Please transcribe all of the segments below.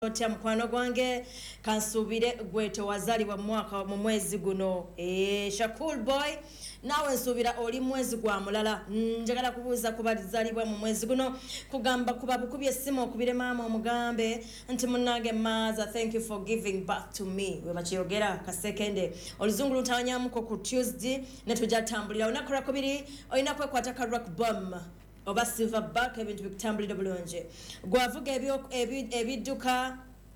Otya mukwano gwange kansubire gweto wazalibwa mu mwezi guno Shakur boy nawe nsubira oli mwezi gwa mulala njagala kubuuza ku bazalibwa mu mwezi guno kugamba kuba bukubye essimu okubire maama omugambe nti munnange maza thank you for giving back to me we bakiyogera kasekende oluzungu lutawanyamuko ku Tuesday ne tujatambulira onakora kubiri oyina kwekwata ka rock bomb oba silverback ebintu bikutambulira bulungi gwavuga ebiduka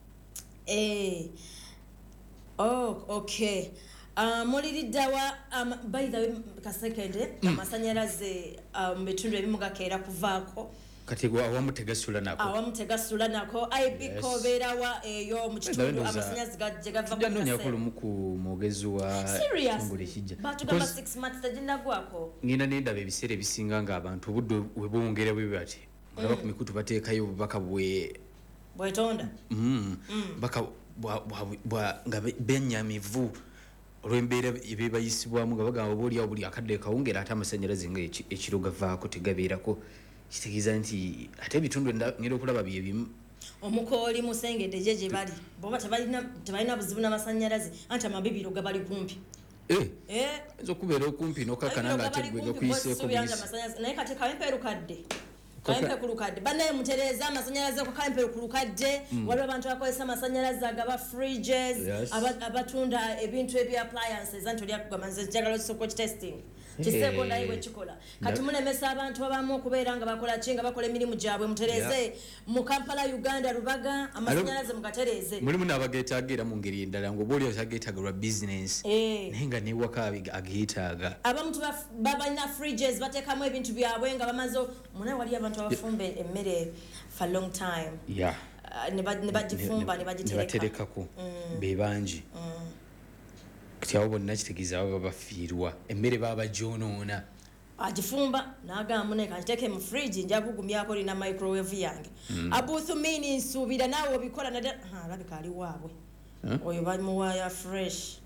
okay muliriddawa by the way kasekende amasanyalaze mu bitundu ebimu gakeera kuvaako kati awamu tegasula nako IPCO beerawa eyo mu kitundu amasanyalaze gava kunonya kulumu ku mwogezi wa kitongole kijja batugamba 6 months tajinagwako ngina nendaba ebiseera ebisinga ng'abantu obudde webwongera bwe bati olaba ku mikutu bateekayo obubaka bwetonda baka nga benyamivu olw'embeera ebebayisibwamu nga bagamba obaoliawo buli akadde kawungera ate amasanyalaze nga ekiro gavaako tegabeerako kitegeeza nti ate ebitundu ngenda okulaba byebimu omukooli musengedde gye bali boba tebalina buzibu n'amasanyalaze anti amabibiro gabali kumpi ayinza okubeera okumpi n'okakana nga ate gwe gakuyiseeko naye kati kawempeeru kadde kayempe kulukadde banaye mutereza amasanyalaze ko kayempe kulukadde waliwo abantu bakozesa amasanyalaze agaba fridges abatunda ebintu ebya appliances anti olya kugamanze jagalo soko testing kiseko ndayi bwe kikola kati mulemesa abantu abamu okubeera nga bakola kinga bakola emirimu gyabwe mutereze mu Kampala Uganda Rubaga amasanyalaze mugatereze mulimu n'abageetaagira mu ngeri endala ng'obaolya ageetaaga business naye nga newaka ageetaaga abamu balina fridges bateekamu ebintu byabwe nga bamaze munaye wali abantu abafumbe emmere for long time ne bagifumba ne bagiterekako be bangi kati abo bonna kitegeeza baba bafiirwa emmere baba bagyonoona agifumba n'agamba naye kanteke mu fridge njagugumyako lina microwave yange abuthumini nsuubira naawe obikola alabika ali waabwe oyo bamuwaaya fresh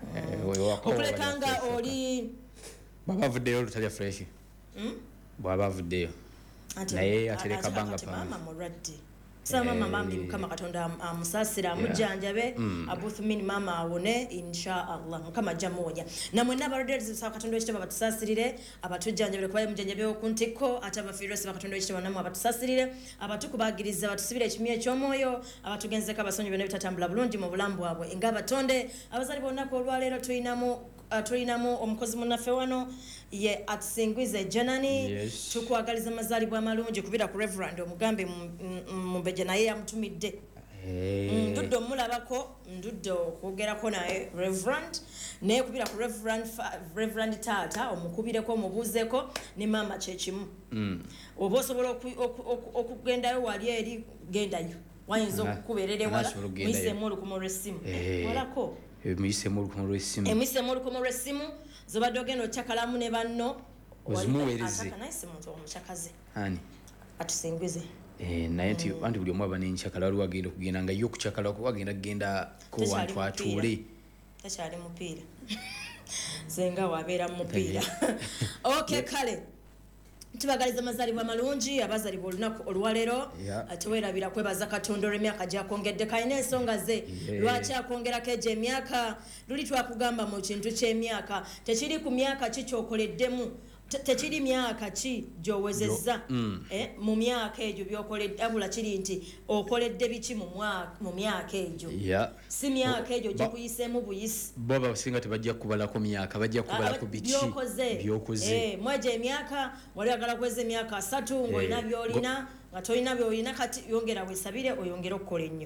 okulekanga oli baba avuddeyo olutalya fresh bwaba avuddeyo naye atereka banga mama mulwadde sama mama mukama katonda amusasira amujanjabe abuthumini mama awone insha Allah mukama jamuonya namwe n'abaroders sa katonda ekitaba batusasirire abatujanjabire kubaye mujanjabe okuntiko atabafirose bakatonda ekitaba namwe abatusasirire abatukubagiriza batusibire ekimye ky'omwoyo abatugenze kabasonyi bene bitatambula bulungi mu bulambu bwabwe ngabatonde abazali bonna ko olwalero tulinamu omukozi munaffe wano ye atusingwize Janani tukwagaliza amazalibwa amalungi kubira ku Reverend omugambe mumbeje naye yamutumidde nduddo mulabako nduddo kwogerako naye Reverend naye kubira ku Reverend Tata omukubireko omubuuzeko ne mama kyekimu oba osobola okugendayo wali eri gendayo wayinza okukubeerera ewala muyisemu olukumo lw'essimu walako emuyisemu olukumo lw'essimu zobadde ogenda okyakalamu ne banno ozimuweereze omukyakaze atusingwize naye nti anti buli omu aba n'enkyakala waliwo agenda okugenda nga yo okukyakala wagenda kugenda ko wantu atuule takyali mupiira zenga wabeera mu mupiira okay kale tubagaliza amazalibwa malungi abazalibwa olunaku olwalero tewerabira kwebaza katonda olw'emyaka gyakongedde kalina ensonga ze lwaki akongerako egyo emyaka luli twakugamba mu kintu ky'emyaka tekiri ku myaka ki kyokoleddemu tekiri myaka ki gyowezezza mu myaka egyo byokoledde abula kiri nti okoledde biki mu myaka egyo si myaka egyo gikuyiseemu buyisi bo abasinga tebajja kubalako myaka bajja kubalako biki byokoze mwegyo emyaka wali agala kweza emyaka 3 ng'olina byolina nga tolina byolina kati yongera weesabire oyongere okukola ennyo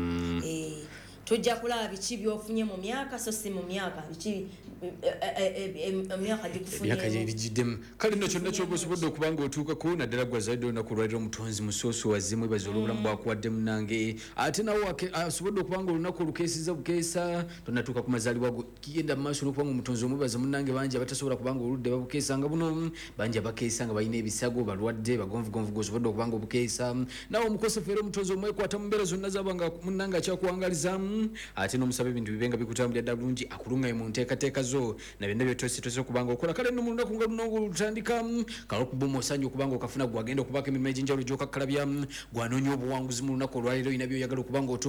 tujja kulaba biki byofunye mu myaka so si mu myaka biki emyaka gikufunyebigiddemu kale nno kyonna kyoba osobodde okuba nga otuukako naddala gwa zaidi olunaku olwaliro omutonzi musoosi wazimu ebaza olw'obulamu bwakuwadde munange ate nawe asobodde okuba nga olunaku olukeesiza bukeesa tonatuuka ku mazaalibwa go kigenda mu maaso olw'okuba nga omutonzi omwebaza munange bangi abatasobola kuba nga oludde babukeesa nga buno bangi abakeesa nga balina ebisago balwadde bagonvugonvu gosobodde okuba nga obukeesa nawe omukosefu era omutonzi omwekwata mu mbeera zonna zaba nga munange akyakuwangalizamu ate n'omusaba ebintu bibenga bikutambulira ddala bulungi akulungaye mu nteekateeka zo na byonna byetositose okubanga okola kale nno mu lunaku nga luno olutandika kalokubuma osanyi okubanga okafuna gwagenda okubaako emirimu egy'enjawulo gy'okakkalabya gwanoonya obuwanguzi mu lunaku olwaleero olina byoyagala okubanga